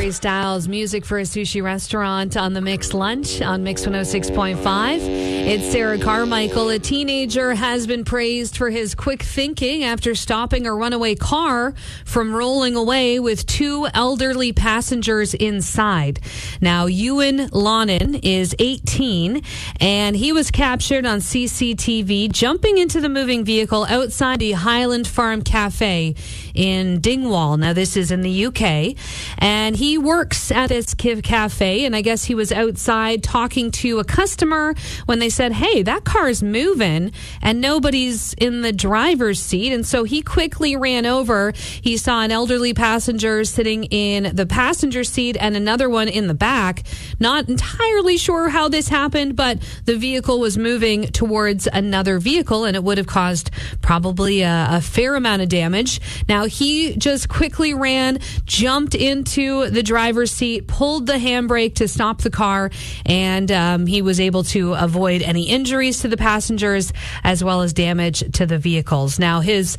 Harry Styles, music for a sushi restaurant on the Mix Lunch on Mix 106.5. It's Sarah Carmichael. A teenager has been praised for his quick thinking after stopping a runaway car from rolling away with two elderly passengers inside. Now, Ewan Lonan is 18, and he was captured on CCTV jumping into the moving vehicle outside the Highland Farm Cafe in Dingwall. Now, this is in the UK, and he works at this cafe, and I guess he was outside talking to a customer when they said, hey, that car's moving and nobody's in the driver's seat. And so he quickly ran over. He saw an elderly passenger sitting in the passenger seat and another one in the back. Not entirely sure how this happened, but the vehicle was moving towards another vehicle, and it would have caused probably a fair amount of damage. Now, he just quickly ran, jumped into the driver's seat, pulled the handbrake to stop the car, and he was able to avoid any injuries to the passengers as well as damage to the vehicles. Now, his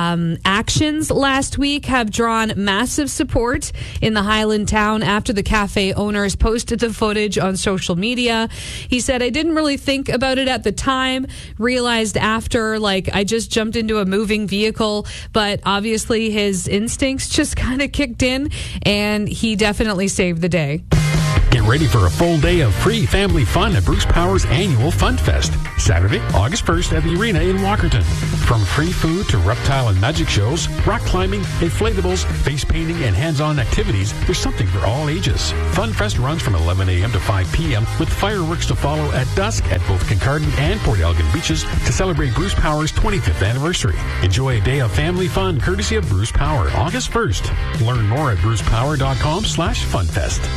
actions last week have drawn massive support in the Highland town after the cafe owners posted the footage on social media. He said, I didn't really think about it at the time, realized after, I just jumped into a moving vehicle, but obviously his instincts just kind of kicked in, and he definitely saved the day. Get ready for a full day of free family fun at Bruce Power's annual Fun Fest, Saturday, August 1st at the Arena in Walkerton. From free food to reptile and magic shows, rock climbing, inflatables, face painting, and hands-on activities, there's something for all ages. Fun Fest runs from 11 a.m. to 5 p.m. with fireworks to follow at dusk at both Kincardine and Port Elgin beaches to celebrate Bruce Power's 25th anniversary. Enjoy a day of family fun courtesy of Bruce Power, August 1st. Learn more at brucepower.com/funfest.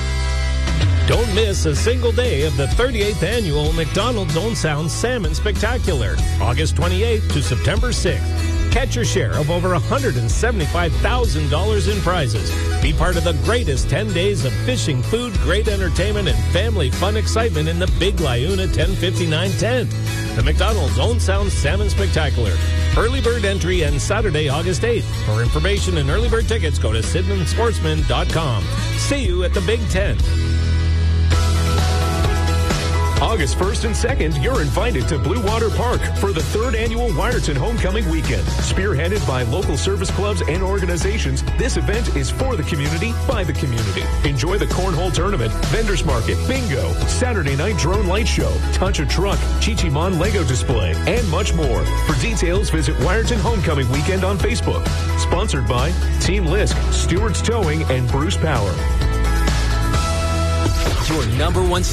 Don't miss a single day of the 38th annual McDonald's Own Sound Salmon Spectacular, August 28th to September 6th. Catch your share of over $175,000 in prizes. Be part of the greatest 10 days of fishing, food, great entertainment, and family fun excitement in the Big Liuna 1059 tent. The McDonald's Own Sound Salmon Spectacular. Early bird entry and Saturday, August 8th. For information and early bird tickets, go to SydneySportsman.com. See you at the Big Tent. August 1st and 2nd, you're invited to Blue Water Park for the 3rd annual Wyerton Homecoming Weekend. Spearheaded by local service clubs and organizations, this event is for the community, by the community. Enjoy the cornhole tournament, vendors market, bingo, Saturday night drone light show, touch a truck, Chi-Chi-Mon Lego display, and much more. For details, visit Wyerton Homecoming Weekend on Facebook. Sponsored by Team Lisk, Stewart's Towing, and Bruce Power. Your number one